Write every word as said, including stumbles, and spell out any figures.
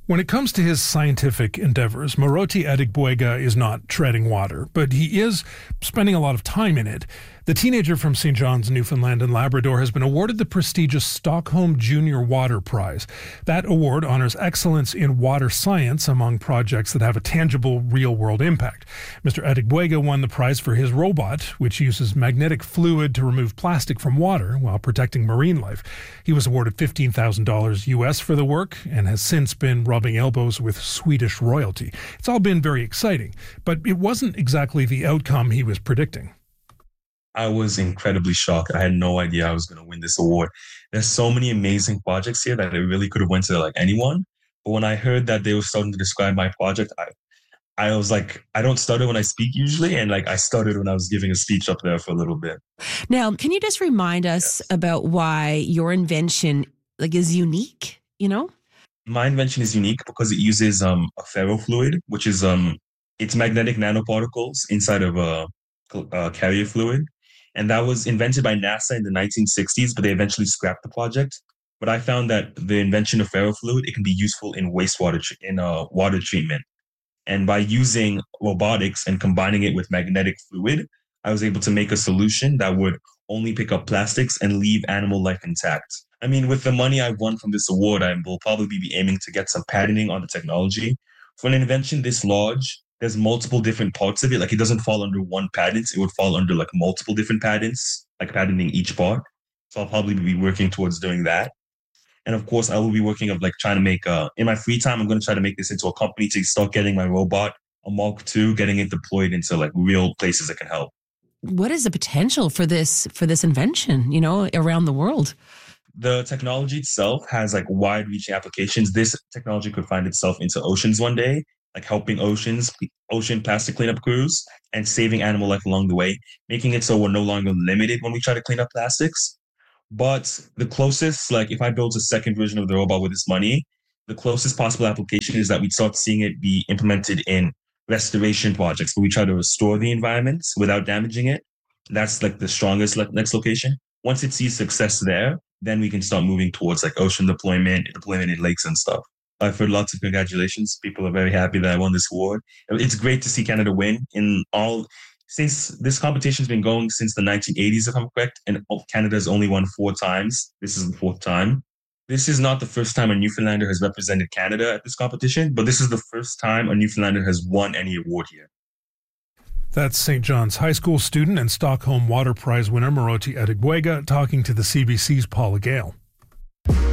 When it comes to his scientific endeavors, Moroti Adegboyega is not treading water, but he is spending a lot of time in it. The teenager from Saint John's, Newfoundland and Labrador has been awarded the prestigious Stockholm Junior Water Prize. That award honors excellence in water science among projects that have a tangible, real-world impact. Mister Adegboyega won the prize for his robot, which uses magnetic fluid to remove plastic from water while protecting marine life. He was awarded fifteen thousand dollars U S for the work and has since been rubbing elbows with Swedish royalty. It's all been very exciting, but it wasn't exactly the outcome he was predicting. I was incredibly shocked. I had no idea I was going to win this award. There's so many amazing projects here that it really could have went to like anyone. But when I heard that they were starting to describe my project, I, I was like, I don't stutter when I speak usually. And like I stuttered when I was giving a speech up there for a little bit. Now, can you just remind us yes. about why your invention like is unique, you know? My invention is unique because it uses um, a ferrofluid, which is um, it's magnetic nanoparticles inside of a, a carrier fluid. And that was invented by NASA in the nineteen sixties, but they eventually scrapped the project. But I found that the invention of ferrofluid, it can be useful in wastewater, in uh, water treatment. And by using robotics and combining it with magnetic fluid, I was able to make a solution that would only pick up plastics and leave animal life intact. I mean, with the money I won from this award, I will probably be aiming to get some patenting on the technology. For an invention this large, there's multiple different parts of it. Like it doesn't fall under one patent. It would fall under like multiple different patents, like patenting each part. So I'll probably be working towards doing that. And of course, I will be working of like trying to make, uh, in my free time, I'm going to try to make this into a company to start getting my robot, a Mark two, getting it deployed into like real places that can help. What is the potential for this, for this invention, you know, around the world? The technology itself has like wide-reaching applications. This technology could find itself into oceans one day, like helping oceans, ocean plastic cleanup crews, and saving animal life along the way, making it so we're no longer limited when we try to clean up plastics. But the closest, like if I build a second version of the robot with this money, the closest possible application is that we'd start seeing it be implemented in restoration projects where we try to restore the environment without damaging it. That's like the strongest le- next location. Once it sees success there, then we can start moving towards like ocean deployment, deployment in lakes and stuff. I've heard lots of congratulations. People are very happy that I won this award. It's great to see Canada win in all, since this competition's been going since the nineteen eighties, if I'm correct, and Canada's only won four times. This is the fourth time. This is not the first time a Newfoundlander has represented Canada at this competition, but this is the first time a Newfoundlander has won any award here. That's Saint John's High School student and Stockholm Water Prize winner Moroti Adegboyega talking to the C B C's Paula Gale.